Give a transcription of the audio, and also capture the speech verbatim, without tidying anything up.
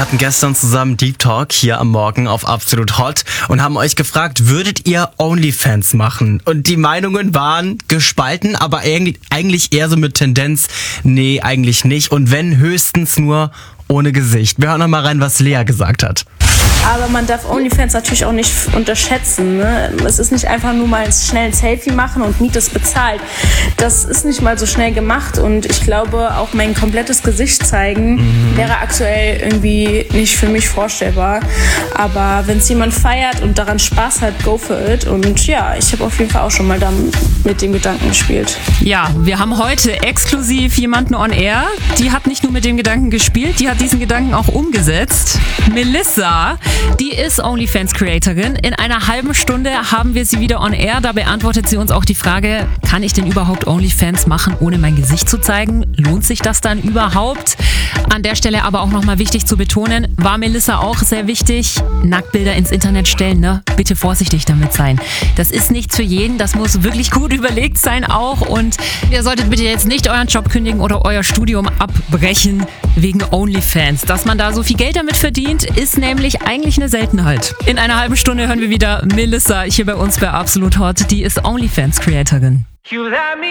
hatten gestern zusammen Deep Talk hier am Morgen auf Absolut Hot und haben euch gefragt, würdet ihr OnlyFans machen? Und die Meinungen waren gespalten, aber eigentlich eher so mit Tendenz, nee, eigentlich nicht. Und wenn, höchstens nur ohne Gesicht. Wir hören noch mal rein, was Lea gesagt hat. Aber man darf OnlyFans natürlich auch nicht unterschätzen. Ne? Es ist nicht einfach nur mal schnell ein Selfie machen und Miete ist bezahlt. Das ist nicht mal so schnell gemacht und ich glaube, auch mein komplettes Gesicht zeigen mhm. wäre aktuell irgendwie nicht für mich vorstellbar. Aber wenn es jemand feiert und daran Spaß hat, go for it. Und ja, ich habe auf jeden Fall auch schon mal da mit dem Gedanken gespielt. Ja, wir haben heute exklusiv jemanden on air. Die hat nicht nur mit dem Gedanken gespielt, die hat diesen Gedanken auch umgesetzt. Melissa, die ist OnlyFans-Creatorin. In einer halben Stunde haben wir sie wieder on air. Da beantwortet sie uns auch die Frage, kann ich denn überhaupt OnlyFans machen, ohne mein Gesicht zu zeigen? Lohnt sich das dann überhaupt? An der Stelle aber auch nochmal wichtig zu betonen, war Melissa auch sehr wichtig, Nacktbilder ins Internet stellen, ne? Bitte vorsichtig damit sein. Das ist nichts für jeden, das muss wirklich gut überlegt sein auch und ihr solltet bitte jetzt nicht euren Job kündigen oder euer Studium abbrechen wegen OnlyFans. Dass man da so viel Geld damit verdient, ist nämlich eigentlich eine Seltenheit. In einer halben Stunde hören wir wieder Melissa hier bei uns bei Absolut Hot. Die ist OnlyFans-Creatorin.